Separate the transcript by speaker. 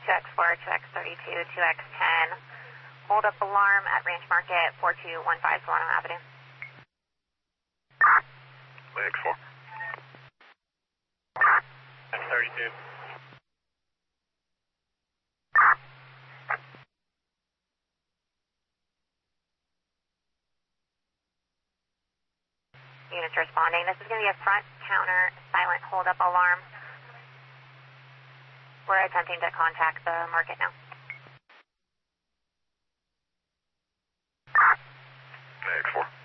Speaker 1: 2X4, 2X32, 2X10. Hold up alarm at Ranch Market, 4215 Solano Avenue.
Speaker 2: X4. X32.
Speaker 1: Units responding. This is going to be a front counter silent hold up alarm. We're attempting to contact the market now.
Speaker 2: X4.